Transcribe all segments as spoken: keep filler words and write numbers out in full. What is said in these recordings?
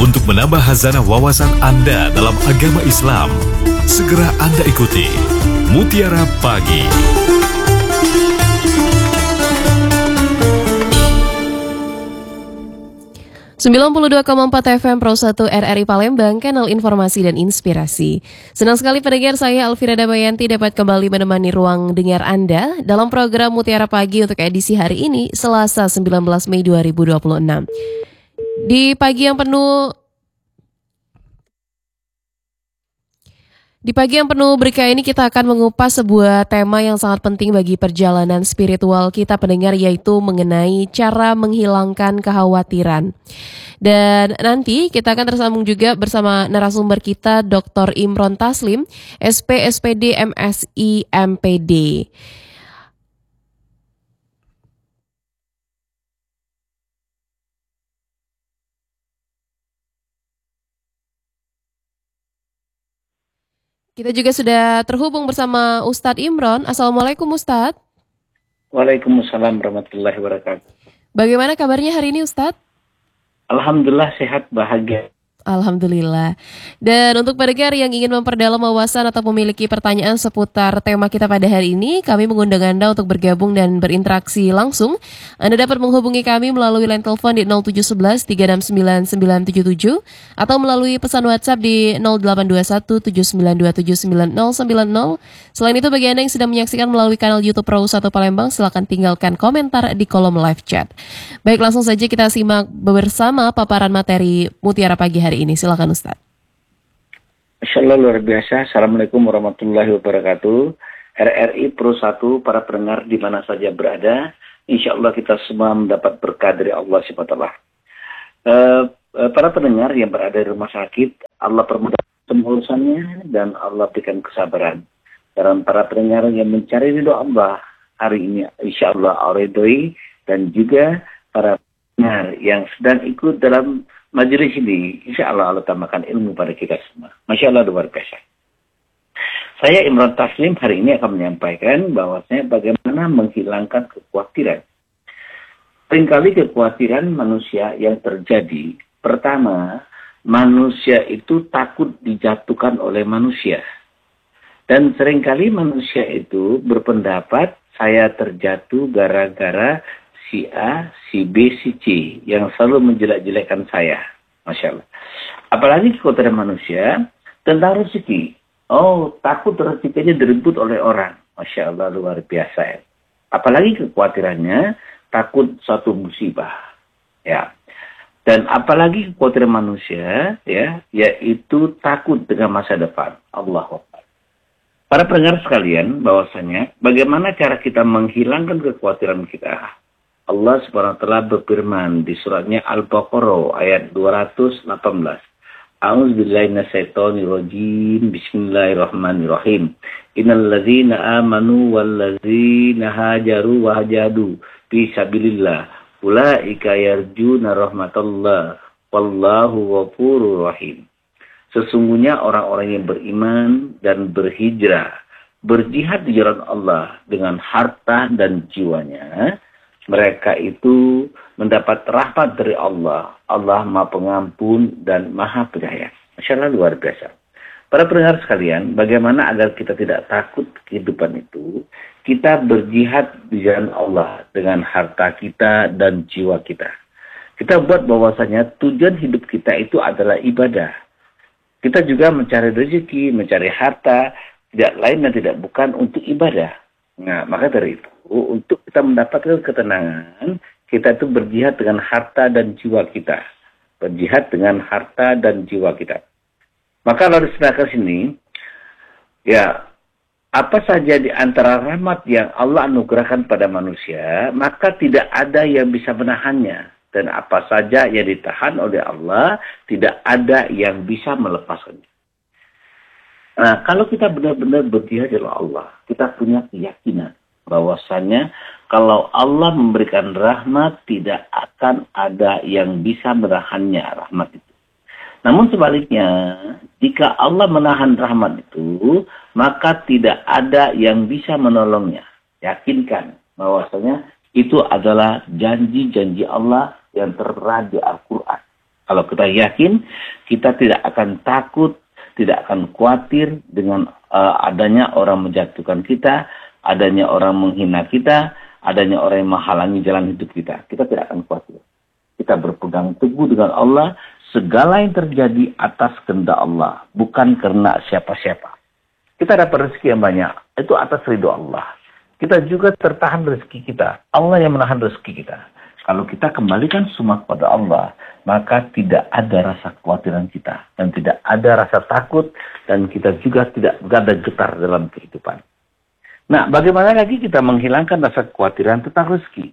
Untuk menambah hazanah wawasan Anda dalam agama Islam, segera Anda ikuti Mutiara Pagi. sembilan puluh dua koma empat F M Pro satu R R I Palembang, kanal informasi dan inspirasi. Senang sekali pendengar, saya Alfira Damayanti dapat kembali menemani ruang dengar Anda dalam program Mutiara Pagi untuk edisi hari ini, Selasa sembilan belas Mei dua ribu dua puluh enam. Di pagi yang penuh Di pagi yang penuh berkah ini kita akan mengupas sebuah tema yang sangat penting bagi perjalanan spiritual kita pendengar, yaitu mengenai cara menghilangkan kekhawatiran. Dan nanti kita akan tersambung juga bersama narasumber kita, doktor Imron Taslim, S P S P D M S I M P D. Kita juga sudah terhubung bersama Ustadz Imron. Assalamualaikum Ustadz. Waalaikumsalam warahmatullahi wabarakatuh. Bagaimana kabarnya hari ini Ustadz? Alhamdulillah sehat, bahagia. Alhamdulillah. Dan untuk pendengar yang ingin memperdalam wawasan atau memiliki pertanyaan seputar tema kita pada hari ini, kami mengundang Anda untuk bergabung dan berinteraksi langsung. Anda dapat menghubungi kami melalui line telepon di nol tujuh satu satu tiga enam sembilan sembilan tujuh tujuh atau melalui pesan WhatsApp di nol delapan dua satu tujuh sembilan dua tujuh sembilan nol sembilan nol. Selain itu, bagi Anda yang sedang menyaksikan melalui kanal YouTube Pro satu Palembang, silakan tinggalkan komentar di kolom live chat. Baik, langsung saja kita simak bersama paparan materi Mutiara Pagi hari ini. Silakan Ustaz. Insyaallah luar biasa. Assalamualaikum warahmatullahi wabarakatuh. R R I Pro satu, para pendengar di mana saja berada, insyaallah kita semua mendapat berkah dari Allah subhanahu wa taala. Uh, uh, para pendengar yang berada di rumah sakit, Allah permudah semua urusannya dan Allah berikan kesabaran. Dan para pendengar yang mencari ridho Allah hari ini, insyaallah Allah ridhoi, dan juga para pendengar yang sedang ikut dalam majelis ini, insya Allah Allah tambahkan ilmu pada kita semua. Masya Allah luar biasa. Saya Imron Taslim hari ini akan menyampaikan bahwasanya bagaimana menghilangkan kekhawatiran. Seringkali kekhawatiran manusia yang terjadi, pertama, manusia itu takut dijatuhkan oleh manusia. Dan seringkali manusia itu berpendapat saya terjatuh gara-gara si A, si B, si C yang selalu menjelek-jelekkan saya. Masya Allah. Apalagi kekhawatiran manusia tentang rezeki. Oh, takut rezekinya direbut oleh orang. Masya Allah, luar biasa ya. Apalagi kekhawatirannya takut suatu musibah. Ya. Dan apalagi kekhawatiran manusia, ya, yaitu takut dengan masa depan. Allahu Akbar. Para pendengar sekalian, bahwasanya bagaimana cara kita menghilangkan kekhawatiran kita? Allah subhanahu wa taala berfirman di suratnya Al-Baqarah ayat dua ratus delapan belas. A'udzubillahi minasyaitonirrajim. Bismillahirrahmanirrahim. Innal ladzina amanu wal ladzina hajaru wa hajadu fi sabilillah ulaika yarjuna rahmatallah wallahu ghafurur rahim. Sesungguhnya orang-orang yang beriman dan berhijrah, berjihad di jalan Allah dengan harta dan jiwanya, mereka itu mendapat rahmat dari Allah. Allah Maha Pengampun dan Maha Penyayang. Masya Allah luar biasa. Para pendengar sekalian, bagaimana agar kita tidak takut kehidupan itu? Kita berjihad di jalan Allah dengan harta kita dan jiwa kita. Kita buat bahwasanya tujuan hidup kita itu adalah ibadah. Kita juga mencari rezeki, mencari harta, tidak lain dan tidak bukan untuk ibadah. Nah, maka dari itu, untuk kita mendapatkan ketenangan, kita itu berjihad dengan harta dan jiwa kita. Berjihad dengan harta dan jiwa kita. Maka lalu disediakan sini, ya, apa saja di antara rahmat yang Allah anugerahkan pada manusia, maka tidak ada yang bisa menahannya. Dan apa saja yang ditahan oleh Allah, tidak ada yang bisa melepaskannya. Nah, kalau kita benar-benar berjihad di jalan Allah, kita punya keyakinan bahwasanya kalau Allah memberikan rahmat, tidak akan ada yang bisa menahannya rahmat itu. Namun sebaliknya, jika Allah menahan rahmat itu, maka tidak ada yang bisa menolongnya. Yakinkan bahwasanya itu adalah janji-janji Allah yang tertera di Al-Quran. Kalau kita yakin, kita tidak akan takut, tidak akan khawatir dengan uh, adanya orang menjatuhkan kita, adanya orang menghina kita, adanya orang yang menghalangi jalan hidup kita. Kita tidak akan khawatir. Kita berpegang teguh dengan Allah, segala yang terjadi atas kehendak Allah, bukan karena siapa-siapa. Kita dapat rezeki yang banyak, itu atas ridho Allah. Kita juga tertahan rezeki kita. Allah yang menahan rezeki kita. Kalau kita kembalikan semua kepada Allah, maka tidak ada rasa kekhawatiran kita. Dan tidak ada rasa takut, dan kita juga tidak ada getar dalam kehidupan. Nah, bagaimana lagi kita menghilangkan rasa kekhawatiran tentang rezeki?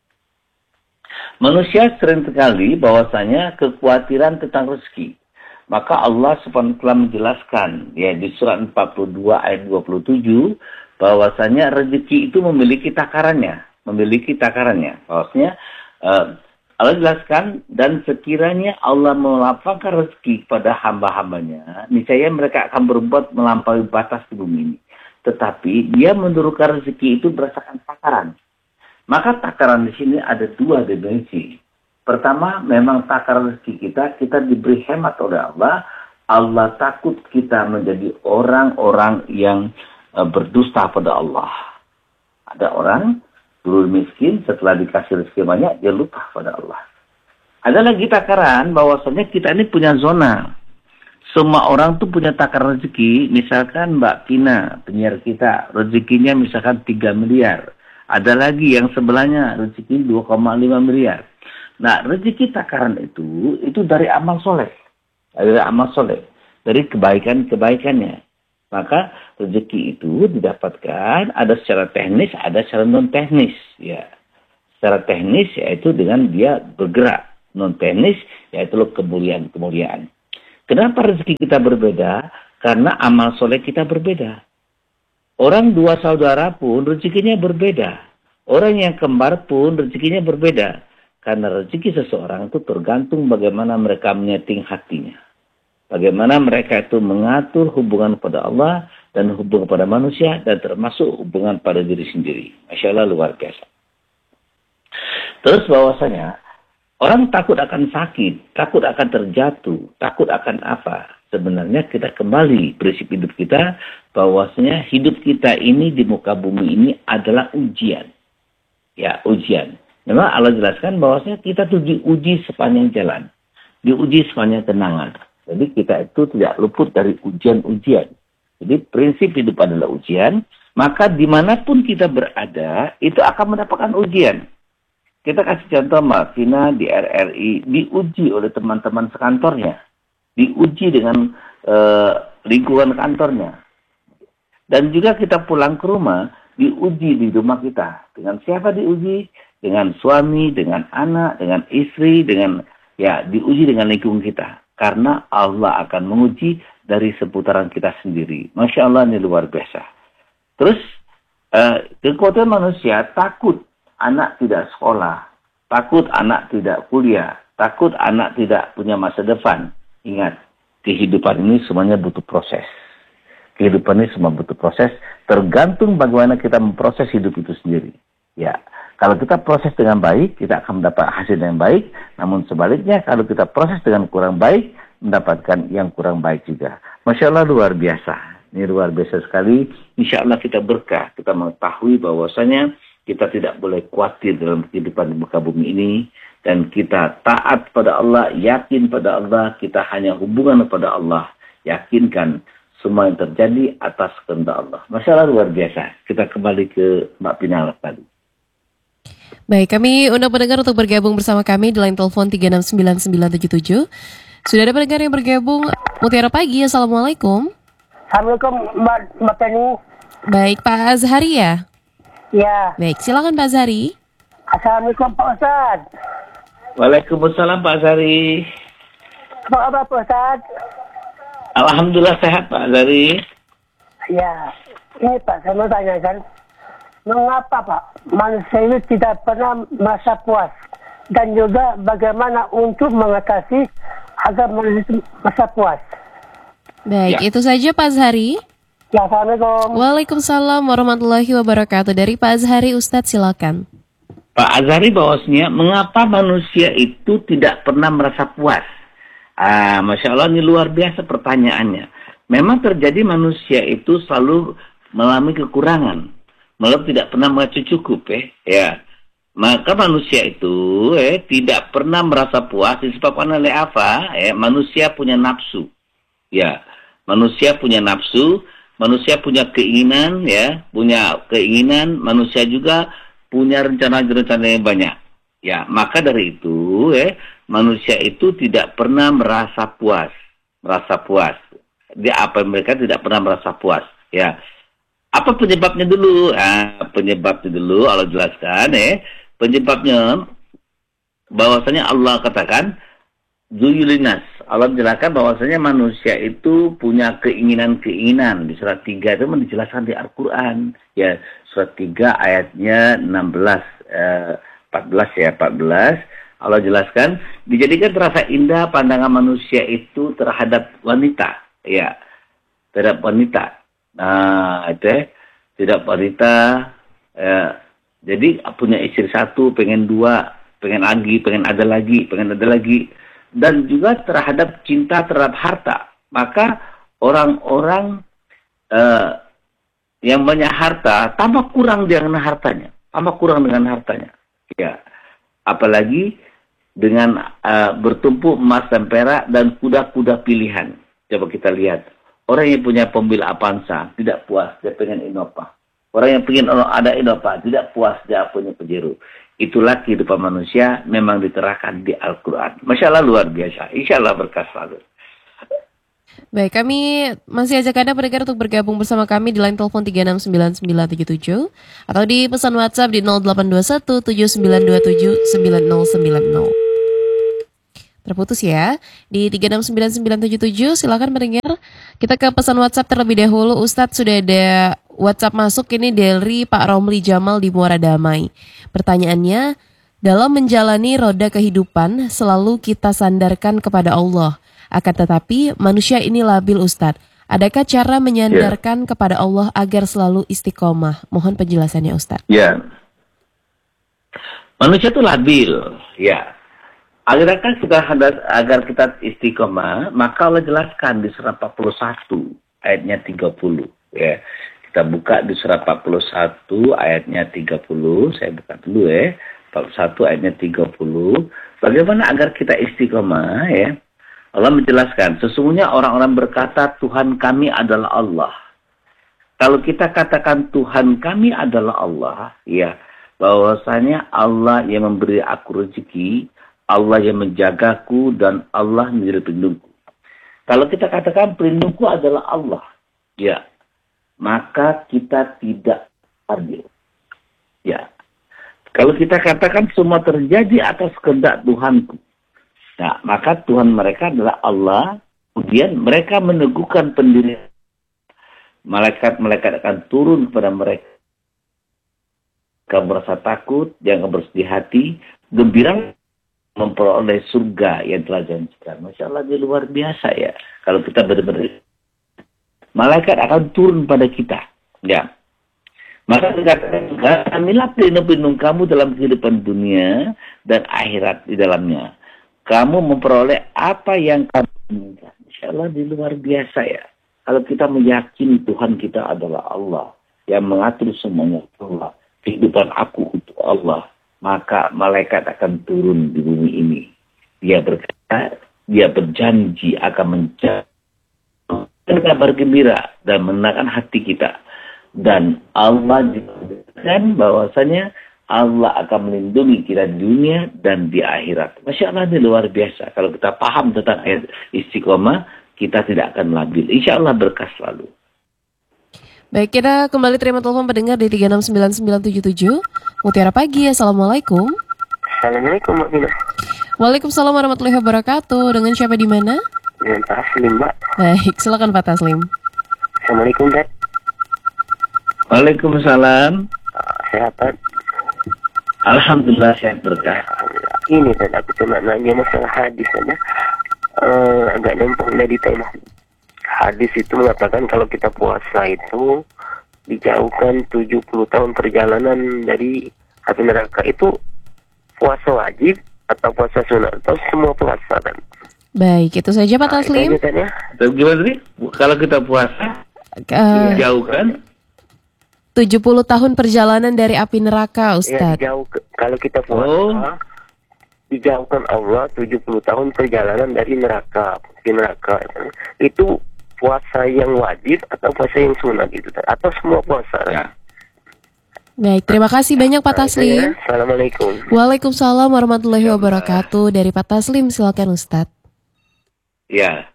Manusia sering sekali bahwasanya kekhawatiran tentang rezeki. Maka Allah subhanahu wa taala menjelaskan ya di surat empat puluh dua ayat dua puluh tujuh bahwasanya rezeki itu memiliki takarannya, memiliki takarannya. Bahwasanya uh, Allah jelaskan, dan sekiranya Allah melapangkan rezeki kepada hamba-hambanya, niscaya mereka akan berbuat melampaui batas di bumi ini. Tetapi dia menurunkan rezeki itu berdasarkan takaran. Maka takaran di sini ada dua dimensi. Pertama, memang takaran rezeki kita, kita diberi hemat oleh Allah. Allah takut kita menjadi orang-orang yang uh, berdusta pada Allah. Ada orang dulu miskin, setelah dikasih rezeki banyak, dia lupa pada Allah. Ada lagi takaran bahwasanya kita ini punya zona. Semua orang tuh punya takaran rezeki. Misalkan Mbak Kina, penyiar kita, rezekinya misalkan tiga miliar. Ada lagi yang sebelahnya rezeki dua koma lima miliar. Nah, rezeki takaran itu, itu dari amal soleh. Dari amal soleh. Dari kebaikan-kebaikannya. Maka rezeki itu didapatkan ada secara teknis, ada secara non-teknis. Ya. Secara teknis yaitu dengan dia bergerak. Non-teknis yaitu kemuliaan-kemuliaan. Kenapa rezeki kita berbeda? Karena amal soleh kita berbeda. Orang dua saudara pun rezekinya berbeda. Orang yang kembar pun rezekinya berbeda. Karena rezeki seseorang itu tergantung bagaimana mereka menyeting hatinya. Bagaimana mereka itu mengatur hubungan pada Allah dan hubungan pada manusia dan termasuk hubungan pada diri sendiri. Masya Allah, luar biasa. Terus bahwasanya orang takut akan sakit, takut akan terjatuh, takut akan apa? Sebenarnya kita kembali prinsip hidup kita bahwasanya hidup kita ini di muka bumi ini adalah ujian. Ya, ujian. Memang Allah jelaskan bahwasanya kita tuh diuji sepanjang jalan. Diuji sepanjang kenangan. Jadi kita itu tidak luput dari ujian-ujian. Jadi prinsip hidup adalah ujian. Maka dimanapun kita berada, itu akan mendapatkan ujian. Kita kasih contoh Mbak Vina di R R I, diuji oleh teman-teman sekantornya. Diuji dengan uh, lingkungan kantornya. Dan juga kita pulang ke rumah, diuji di rumah kita. Dengan siapa diuji? Dengan suami, dengan anak, dengan istri, dengan ya diuji dengan lingkungan kita. Karena Allah akan menguji dari seputaran kita sendiri. Masya Allah, ini luar biasa. Terus, uh, kekuatan manusia takut anak tidak sekolah, takut anak tidak kuliah, takut anak tidak punya masa depan. Ingat, kehidupan ini semuanya butuh proses. Kehidupan ini semua butuh proses, tergantung bagaimana kita memproses hidup itu sendiri. Ya, kalau kita proses dengan baik, kita akan mendapat hasil yang baik. Namun sebaliknya, kalau kita proses dengan kurang baik, mendapatkan yang kurang baik juga. Masya Allah, luar biasa. Ini luar biasa sekali. Insya Allah kita berkah. Kita mengetahui bahwasanya kita tidak boleh khawatir dalam kehidupan di muka bumi ini. Dan kita taat pada Allah, yakin pada Allah, kita hanya hubungan pada Allah. Yakinkan semua yang terjadi atas kehendak Allah. Masya Allah, luar biasa. Kita kembali ke Mbak Pinal tadi. Baik, kami undang pendengar untuk bergabung bersama kami di line telepon tiga enam sembilan sembilan tujuh tujuh. Sudah ada pendengar yang bergabung. Mutiara Pagi, Assalamualaikum. Assalamualaikum Mbak, Mbak Penny. Baik, Pak Azhari ya? Ya. Baik, silakan Pak Azhari. Assalamualaikum Pak Ustaz. Waalaikumsalam Pak Azhari. Apa kabar Pak Ustaz? Alhamdulillah sehat Pak Azhari. Ya, ini Pak, saya mau tanyakan, mengapa Pak manusia ini tidak pernah merasa puas? Dan juga bagaimana untuk mengatasi agar manusia merasa puas? Baik, Ya. itu saja Pak Azhari. Ya, Assalamualaikum. Waalaikumsalam warahmatullahi wabarakatuh. Dari Pak Azhari, Ustadz silakan. Pak Azhari bahwasanya mengapa manusia itu tidak pernah merasa puas? Ah, Masya Allah, ini luar biasa pertanyaannya. Memang terjadi manusia itu selalu mengalami kekurangan, malah tidak pernah merasa cukup, eh. ya. Maka manusia itu eh, tidak pernah merasa puas disebabkan oleh apa? Eh, manusia punya nafsu, ya. Manusia punya nafsu, manusia punya keinginan, ya, punya keinginan. Manusia juga punya rencana-rencana yang banyak, ya. Maka dari itu, eh, manusia itu tidak pernah merasa puas, merasa puas. Dia apa mereka tidak pernah merasa puas, ya. Apa penyebabnya dulu? Ah, penyebabnya dulu Allah jelaskan, eh. Penyebabnya bahwasanya Allah katakan Zuyulinas. Allah menjelaskan bahwasanya manusia itu punya keinginan-keinginan. Di surat tiga itu dijelaskan di Al-Quran. Ya, surat tiga ayatnya enam belas, eh, empat belas ya, empat belas. Allah jelaskan, dijadikan terasa indah pandangan manusia itu terhadap wanita. Ya, terhadap wanita. Nah, itu ya, tidak wanita. Eh, jadi punya istri satu, pengen dua, pengen lagi, pengen ada lagi, pengen ada lagi. Dan juga terhadap cinta terhadap harta. Maka orang-orang eh, yang banyak harta, tambah kurang dengan hartanya. Tambah kurang dengan hartanya. Ya. Apalagi dengan uh, bertumpuk emas dan perak dan kuda-kuda pilihan. Coba kita lihat. Orang yang punya mobil Avanza tidak puas, dia pengen Innova. Orang yang pengen ada Innova tidak puas, dia punya Pajero. Itulah kehidupan manusia memang diterahkan di Al-Quran. Masya Allah luar biasa. Insya Allah berkah selalu. Baik, kami masih ajak Anda pendengar untuk bergabung bersama kami di line telepon tiga enam sembilan sembilan tujuh tujuh atau di pesan WhatsApp di nol delapan dua satu tujuh sembilan dua tujuh sembilan nol sembilan nol. Terputus ya di tiga enam sembilan sembilan tujuh tujuh. Silakan mendengar. Kita ke pesan WhatsApp terlebih dahulu. Ustadz, sudah ada WhatsApp masuk ini dari Pak Romli Jamal di Muara Damai. Pertanyaannya, dalam menjalani roda kehidupan selalu kita sandarkan kepada Allah. Akan tetapi manusia ini labil, Ustadz. Adakah cara menyandarkan yeah. kepada Allah agar selalu istiqomah? Mohon penjelasannya, Ustadz. Ya, yeah. Manusia itu labil, ya. Agar kita agar kita istiqomah, maka Allah jelaskan di surat empat puluh satu ayatnya tiga puluh. Ya, kita buka di surat empat puluh satu ayatnya tiga puluh. Saya buka dulu ya, empat puluh satu ayatnya tiga puluh. Bagaimana agar kita istiqomah? Ya, Allah menjelaskan, sesungguhnya orang-orang berkata Tuhan kami adalah Allah. Kalau kita katakan Tuhan kami adalah Allah, ya, bahwasanya Allah yang memberi aku rezeki, Allah yang menjagaku, dan Allah menjadi pelindungku. Kalau kita katakan pelindungku adalah Allah, ya, maka kita tidak adil. Ya. Kalau kita katakan semua terjadi atas kehendak Tuhanku, nah, maka Tuhan mereka adalah Allah. Kemudian mereka meneguhkan pendirian. Malaikat-malaikat akan turun kepada mereka. Kamu merasa takut, jangan bersedih hati, gembira memperoleh surga yang telah janjikan. Masya Allah, dia luar biasa ya. Kalau kita benar-benar, malaikat akan turun pada kita. Ya. Maka dikatakan juga, kamilah pelindung-pelindung kamu dalam kehidupan dunia dan akhirat di dalamnya. Kamu memperoleh apa yang kamu inginkan. Masya Allah, dia luar biasa ya. Kalau kita meyakini Tuhan kita adalah Allah, yang mengatur semuanya Allah, kehidupan aku untuk Allah, maka malaikat akan turun di bumi ini. Dia berkata, dia berjanji akan menjaga kabar gembira dan menenangkan hati kita. Dan Allah dikatakan bahwasanya Allah akan melindungi kita di dunia dan di akhirat. Masya Allah, ini luar biasa. Kalau kita paham tentang ayat istiqomah, kita tidak akan labil. Insya Allah berkah selalu. Baik, kita kembali terima telepon pendengar di tiga enam sembilan sembilan tujuh tujuh. Mutiara Pagi, Assalamualaikum. Assalamualaikum, Mbak Bina. Waalaikumsalam warahmatullahi wabarakatuh. Dengan siapa di mana? Dengan Pak Taslim, Mbak. Baik, silakan Pak Taslim. Assalamualaikum, Dad. Waalaikumsalam. Sehat, Dad? Alhamdulillah, sehat berkah. Ini, Dad, aku cuma nanya masalah hadis saja. Uh, agak lempeng dari tema. Hadis itu mengatakan kalau kita puasa itu dijauhkan tujuh puluh tahun perjalanan dari api neraka. Itu puasa wajib atau puasa sunat atau semua puasa kan? Baik, itu saja Pak Nah, itu Taslim. aja, Ustaz, ya. Tapi gimana tadi? Kalau kita puasa, Eh, dijauhkan. tujuh puluh tahun perjalanan dari api neraka, Ya, Ustadz. dijauh kalau kita puasa, Oh. dijauhkan Allah tujuh puluh tahun perjalanan dari neraka, di neraka. Itu puasa yang wajib atau puasa yang sunat itu, atau semua puasa? Ya. Baik, terima kasih banyak Pak Nah, itu ya. Taslim. Assalamualaikum. Waalaikumsalam warahmatullahi wabarakatuh. Dari Pak Taslim, silakan Ustadz. Ya.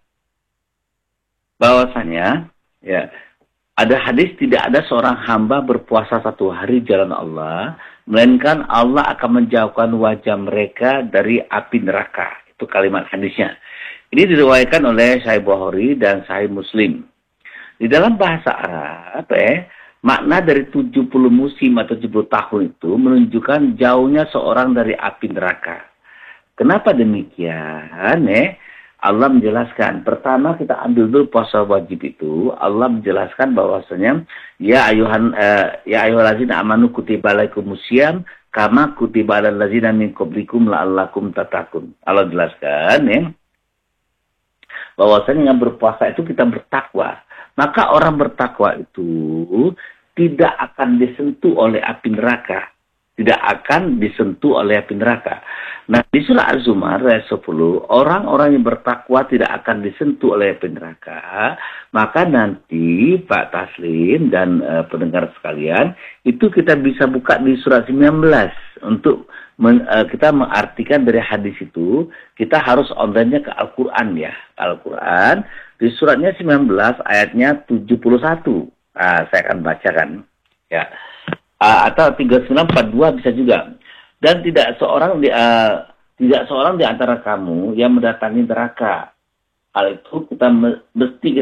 Bahwasanya, ya, ada hadis tidak ada seorang hamba berpuasa satu hari jalan Allah, melainkan Allah akan menjauhkan wajah mereka dari api neraka. Itu kalimat hadisnya. Ini diriwayatkan oleh Sahih Bukhari dan Sahih Muslim. Di dalam bahasa Arab, eh, makna dari tujuh puluh musim atau tujuh puluh tahun itu menunjukkan jauhnya seorang dari api neraka. Kenapa demikian? Eh? Allah menjelaskan. Pertama kita ambil dulu puasa wajib itu. Allah menjelaskan bahwasanya ya ayuhan uh, ya ayyuhallazina amanu kutiba alaikumusiyam kama kutiba alal ladzina min qablikum la'allakum tattaqun. Allah jelaskan ya bahwasanya yang berpuasa itu kita bertakwa. Maka orang bertakwa itu tidak akan disentuh oleh api neraka. Tidak akan disentuh oleh api neraka. Nah, di surah Az-Zumar ayat sepuluh, orang-orang yang bertakwa tidak akan disentuh oleh api neraka. Maka nanti Pak Taslim dan uh, pendengar sekalian, itu kita bisa buka di surah sembilan belas untuk men, uh, kita mengartikan dari hadis itu. Kita harus online-nya ke Al-Quran ya. Al-Quran di suratnya sembilan belas ayatnya tujuh puluh satu. Nah, saya akan bacakan ya. Uh, atau tiga puluh sembilan empat puluh dua bisa juga. Dan tidak seorang di uh, tidak seorang di antara kamu yang mendatangi neraka. Hal itu kita mesti